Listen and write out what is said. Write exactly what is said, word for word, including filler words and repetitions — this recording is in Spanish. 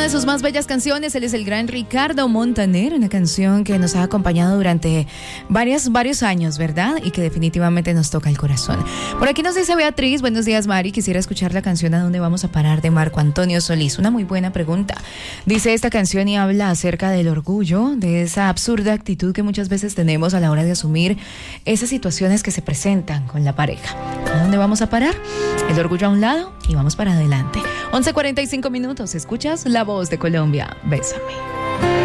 de sus más bellas canciones. Él es el gran Ricardo Montaner, una canción que nos ha acompañado durante varias, varios años, ¿verdad? Y que definitivamente nos toca el corazón. Por aquí nos dice Beatriz, buenos días Mari, quisiera escuchar la canción ¿A dónde vamos a parar? De Marco Antonio Solís. Una muy buena pregunta. Dice esta canción y habla acerca del orgullo, de esa absurda actitud que muchas veces tenemos a la hora de asumir esas situaciones que se presentan con la pareja. ¿A dónde vamos a parar? El orgullo a un lado y vamos para adelante. once cuarenta y cinco minutos, escuchas La Voz de Colombia. Bésame.